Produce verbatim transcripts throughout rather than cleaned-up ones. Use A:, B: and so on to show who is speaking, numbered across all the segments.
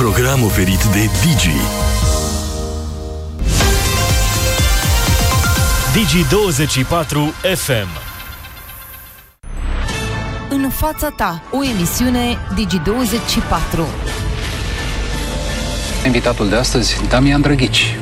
A: program oferit de Digi. Digi douăzeci și patru F M.
B: În fața ta, o emisiune Digi douăzeci și patru.
C: Invitatul de astăzi, Damian Drăghici.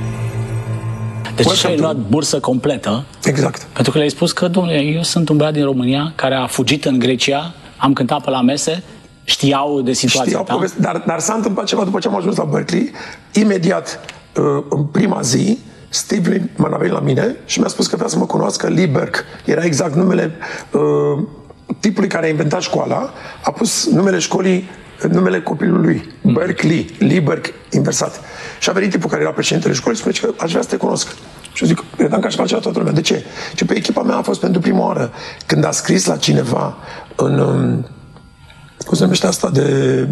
D: Deci și-ai luat bursă completă.
E: Exact.
D: Pentru că le-ai spus că, domnule, eu sunt un băiat din România care a fugit în Grecia, am cântat pe la mese, știau de situația
E: Știau
D: ta.
E: poveste, dar, dar s-a întâmplat ceva după ce am ajuns la Berkeley. Imediat, în prima zi, Steve m-a venit la mine și mi-a spus că vrea să mă cunoască. Lee Berk era exact numele uh, tipului care a inventat școala. A pus numele școlii, numele copilului, mm. Berkeley, Lee Berk, inversat. Și a venit tipul care era președintele școlii și spune că aș vrea să te cunosc. Și eu zic, credeam că aș face la toată lumea. De ce? Și pe echipa mea a fost pentru prima oară când a scris la cineva în, um, cum se numește asta, de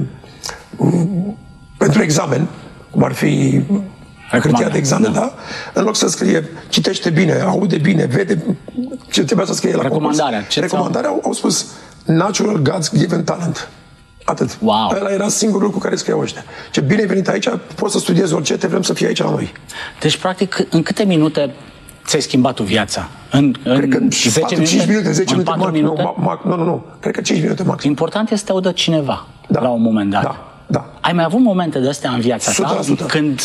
E: um, pentru examen, cum ar fi hârtia de examen, da? În loc să scrie, citește bine, aude bine, vede ce trebuia să scrie la
D: recomandarea.
E: Ce recomandarea au, au spus Natural God's Given Talent. Atât.
D: Wow.
E: Ăla era singurul lucru care scriau ăștia. Ce bine ai venit aici, poți să studiezi orice, te vrem să fii aici la noi.
D: Deci, practic, în câte minute ți-ai schimbat tu viața? În, în
E: Cred că
D: zece
E: patru,
D: minute?
E: cinci minute, zece
D: în
E: minute, max,
D: minute?
E: Nu, max, nu, nu, nu. Cred că cinci minute max.
D: Important este să te audă cineva
E: Da.
D: la un moment dat.
E: Da, da.
D: Ai mai avut momente de astea în viața
E: o sută la sută.
D: ta când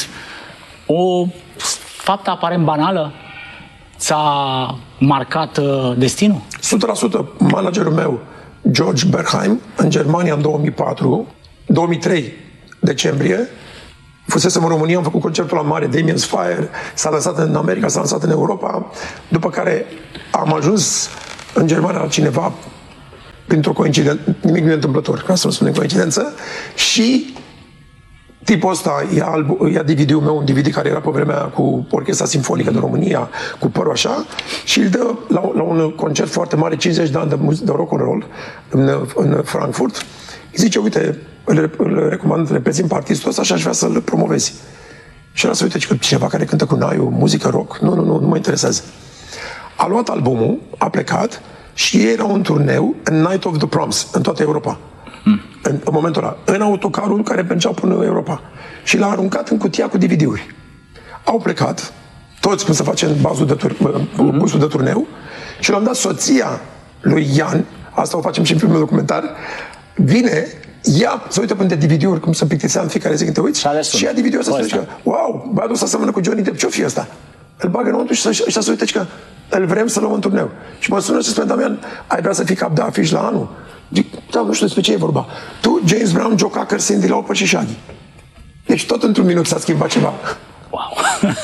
D: o faptă aparent banală ți-a marcat uh, destinul?
E: o sută la sută. Managerul meu, George Berheim, în Germania în două mii patru, două mii trei, decembrie, fusesem în România, am făcut concertul la mare, Damien's Fire, s-a lansat în America, s-a lansat în Europa, după care am ajuns în Germania la cineva, printr-o coincidență, nimic nu e întâmplător, ca să nu spunem coincidență, și tipul ăsta ia, albu- ia D V D-ul meu, un D V D care era pe vremea cu Orchestra Simfonică de România, cu părul așa, și îl dă la, la un concert foarte mare, cincizeci de ani de, muzic, de rock-and-roll în, în Frankfurt. Îi zice, uite, îl, îl recomand, reprezint pe artistul ăsta și aș vrea să-l promovezi. Și era să uite, că cineva care cântă cu naiul, muzică rock, nu, nu, nu, nu mă interesează. A luat albumul, a plecat și ei erau în turneu în Night of the Proms, în toată Europa. Hmm. În, în momentul ăla, în autocarul care mergea până în Europa. Și l-a aruncat în cutia cu D V D-uri. Au plecat, toți cum se face în bazul de, tur- mm-hmm. busul de turneu, și l-am dat soția lui Ian, asta o facem și în filmul documentar, vine, ia, să uite până de D V D-uri, cum se plictisea în fiecare zi când te uiți, și ia D V D-ul ăsta și zice, wow, băiatul ăsta seamănă cu Johnny Depp, ce-o fi ăsta? Îl bagă înăuntru și ăștia să uite că îl vrem să luăm în turneu. Și mă sună și spune, Damian, ai vrea să fii cap de afiș la anul? Zic, da, nu știu despre ce e vorba. Tu, James Brown, Joe Cocker, Cyndi Lauper și Shaggy. Deci tot într-un minut s-a schimbat ceva.
D: Wow!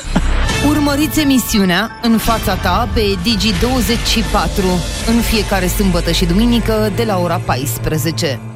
B: Urmăriți emisiunea În fața ta pe Digi douăzeci și patru în fiecare sâmbătă și duminică de la ora paisprezece.